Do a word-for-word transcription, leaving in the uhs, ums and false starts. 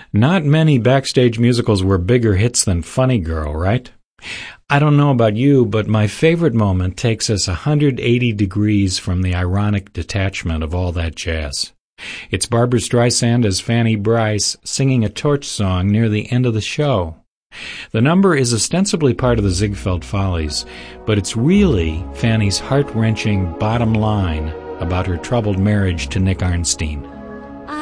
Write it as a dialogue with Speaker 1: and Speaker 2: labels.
Speaker 1: Not many backstage musicals were bigger hits than Funny Girl, right? I don't know about you, but my favorite moment takes us one hundred eighty degrees from the ironic detachment of all that jazz. It's Barbra Streisand as Fanny Brice singing a torch song near the end of the show. The number is ostensibly part of the Ziegfeld Follies, but it's really Fanny's heart-wrenching bottom line about her troubled marriage to Nick Arnstein.